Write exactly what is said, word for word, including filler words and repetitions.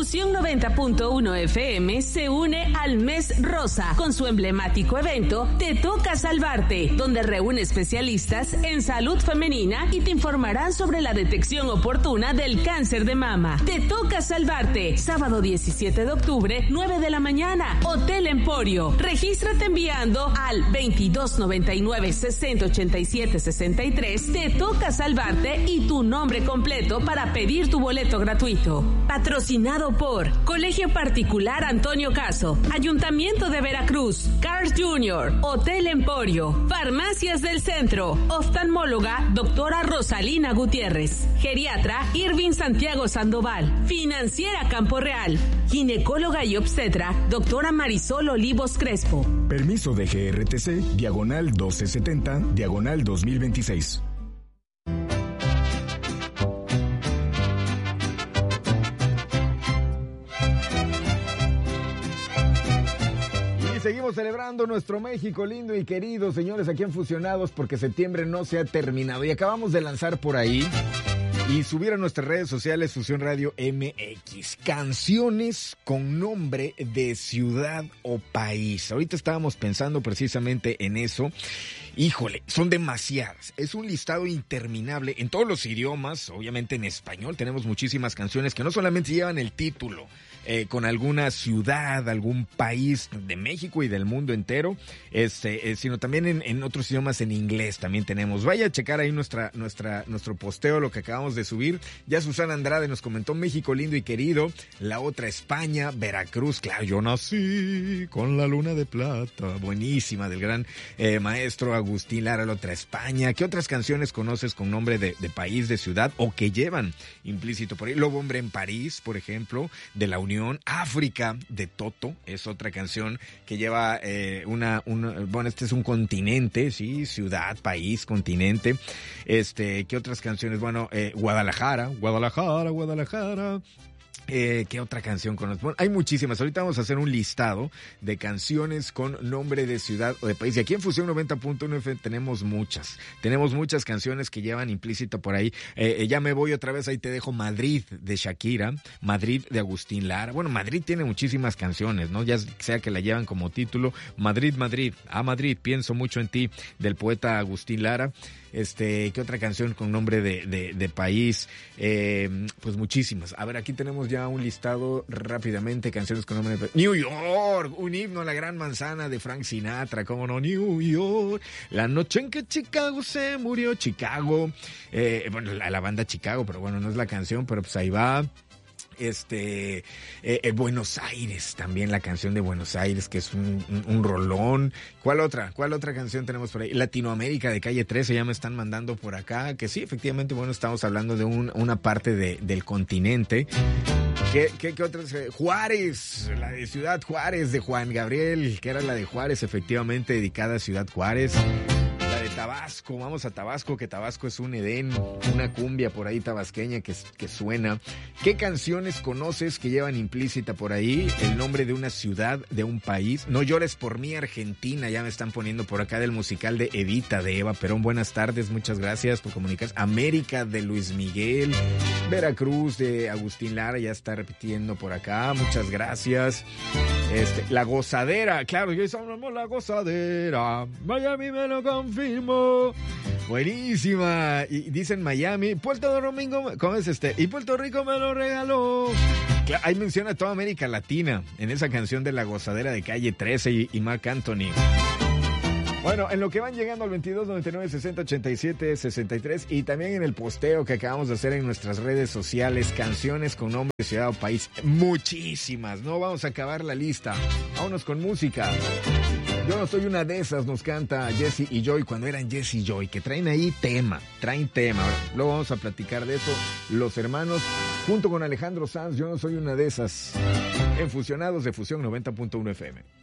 Fusión noventa punto uno F M se une al Mes Rosa con su emblemático evento Te Toca Salvarte, donde reúne especialistas en salud femenina y te informarán sobre la detección oportuna del cáncer de mama. Te Toca Salvarte, sábado diecisiete de octubre, nueve de la mañana, Hotel Emporio. Regístrate enviando al veintidós noventa y nueve sesenta ochenta y siete sesenta y tres. Te Toca Salvarte y tu nombre completo para pedir tu boleto gratuito. Patrocinado por Colegio Particular Antonio Caso, Ayuntamiento de Veracruz, Cars junior, Hotel Emporio, Farmacias del Centro, oftalmóloga doctora Rosalina Gutiérrez, geriatra Irving Santiago Sandoval, financiera Campo Real, ginecóloga y obstetra doctora Marisol Olivos Crespo. Permiso de G R T C, diagonal doce setenta, diagonal dos mil veintiséis. Seguimos celebrando nuestro México lindo y querido, señores, aquí en Fusionados, porque septiembre no se ha terminado. Y acabamos de lanzar por ahí y subir a nuestras redes sociales Fusión Radio M X canciones con nombre de ciudad o país. Ahorita estábamos pensando precisamente en eso. Híjole, son demasiadas. Es un listado interminable en todos los idiomas, obviamente en español. Tenemos muchísimas canciones que no solamente llevan el título, Eh, con alguna ciudad, algún país de México y del mundo entero, este, eh, sino también en, en otros idiomas, en inglés también tenemos. Vaya a checar ahí nuestra, nuestra, nuestro posteo, lo que acabamos de subir. Ya Susana Andrade nos comentó México lindo y querido, la otra España, Veracruz, claro, yo nací con la luna de plata, buenísima, del gran eh, maestro Agustín Lara, la otra España. ¿Qué otras canciones conoces con nombre de, de país, de ciudad o que llevan implícito por ahí? Lobo Hombre en París, por ejemplo, de la Unión. África de Toto es otra canción que lleva eh, una, una, bueno, este es un continente, sí, ciudad, país, continente. Este, ¿qué otras canciones? Bueno, eh, Guadalajara, Guadalajara, Guadalajara. Eh, ¿Qué otra canción conoces? Bueno, hay muchísimas. Ahorita vamos a hacer un listado de canciones con nombre de ciudad o de país. Y aquí en Fusión noventa punto uno F M tenemos muchas. Tenemos muchas canciones que llevan implícito por ahí. Eh, eh, ya me voy otra vez, ahí te dejo Madrid de Shakira, Madrid de Agustín Lara. Bueno, Madrid tiene muchísimas canciones, ¿no? Ya sea que la llevan como título. Madrid, Madrid, a Madrid, pienso mucho en ti, del poeta Agustín Lara. Este, ¿qué otra canción con nombre de, de, de país? Eh, pues muchísimas. A ver, aquí tenemos ya un listado rápidamente, canciones con nombre de país. New York, un himno a la gran manzana de Frank Sinatra, cómo no, New York. La noche en que Chicago se murió, Chicago. Eh, bueno, la, la banda Chicago, pero bueno, no es la canción, pero pues ahí va. Este, eh, eh, Buenos Aires, también la canción de Buenos Aires, que es un, un, un rolón. ¿Cuál otra? ¿Cuál otra canción tenemos por ahí? Latinoamérica de Calle trece, ya me están mandando por acá, que sí, efectivamente, bueno, estamos hablando de un, una parte de, del continente. ¿Qué, qué, qué otras? Juárez, la de Ciudad Juárez, de Juan Gabriel, que era la de Juárez, efectivamente, dedicada a Ciudad Juárez. Tabasco, vamos a Tabasco, que Tabasco es un Edén, una cumbia por ahí tabasqueña que, que suena. ¿Qué canciones conoces que llevan implícita por ahí el nombre de una ciudad, de un país? No llores por mí, Argentina, ya me están poniendo por acá, del musical de Evita, de Eva Perón. Buenas tardes, muchas gracias por comunicarse. América, de Luis Miguel. Veracruz, de Agustín Lara, ya está repitiendo por acá, muchas gracias. Este, La Gozadera, claro, yo somos La Gozadera, Miami me lo confirmo. Buenísima. Y dicen Miami, Puerto Domingo, ¿cómo es este? Y Puerto Rico me lo regaló. Claro, ahí menciona toda América Latina en esa canción de La Gozadera de Calle trece y, y Marc Anthony. Bueno, en lo que van llegando al veintidós noventa y nueve sesenta ochenta y siete sesenta y tres y también en el posteo que acabamos de hacer en nuestras redes sociales, canciones con nombre de ciudad o país, muchísimas. No vamos a acabar la lista. Vámonos con música. Yo no soy una de esas, nos canta Jesse y Joy cuando eran Jesse y Joy, que traen ahí tema, traen tema. Ahora, luego vamos a platicar de eso, los hermanos, junto con Alejandro Sanz. Yo no soy una de esas, en Fusionados de Fusión noventa punto uno F M.